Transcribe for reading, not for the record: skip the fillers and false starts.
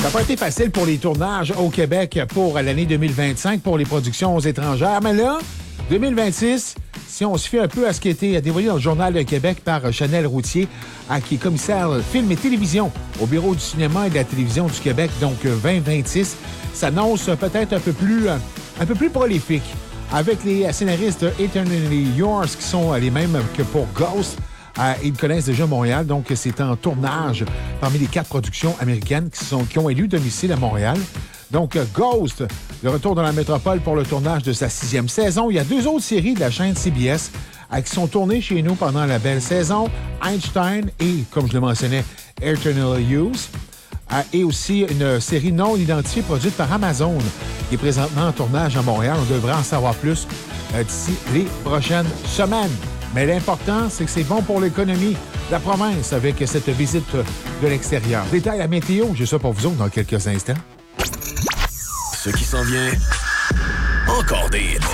Ça n'a pas été facile pour les tournages au Québec pour l'année 2025 pour les productions étrangères. Mais là, 2026, si on se fie un peu à ce qui a été dévoilé dans le Journal de Québec par Chanel Routier, qui est commissaire film et télévision au Bureau du cinéma et de la télévision du Québec, donc 2026, s'annonce peut-être un peu plus prolifique. Avec les scénaristes Eternally Yours qui sont les mêmes que pour Ghost. Ils connaissent déjà Montréal, donc c'est en tournage parmi les 4 productions américaines qui ont élu domicile à Montréal. Donc, Ghost, le retour dans la métropole pour le tournage de sa 6e saison. Il y a 2 autres séries de la chaîne CBS qui sont tournées chez nous pendant la belle saison. Einstein et, comme je le mentionnais, Eternal Use. Et aussi une série non identifiée produite par Amazon qui est présentement en tournage à Montréal. On devrait en savoir plus d'ici les prochaines semaines. Mais l'important, c'est que c'est bon pour l'économie de la province avec cette visite de l'extérieur. Détail la météo, j'ai ça pour vous autres dans quelques instants. Ce qui s'en vient, encore des hits.